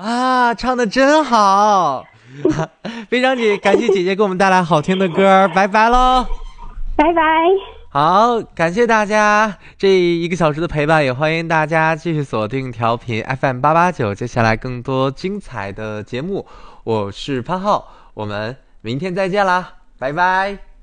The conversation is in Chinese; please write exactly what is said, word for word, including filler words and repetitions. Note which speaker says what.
Speaker 1: 啊，唱的真好，非常姐感谢姐姐给我们带来好听的歌，拜拜喽，
Speaker 2: 拜拜。
Speaker 1: 好，感谢大家这一个小时的陪伴，也欢迎大家继续锁定调频 F M 八八九，接下来更多精彩的节目，我是潘浩，我们明天再见啦，拜拜。